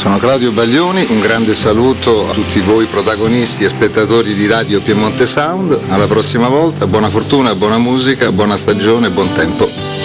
sono Claudio Baglioni, un grande saluto a tutti voi protagonisti e spettatori di Radio Piemonte Sound, alla prossima volta, buona fortuna, buona musica, buona stagione, buon tempo.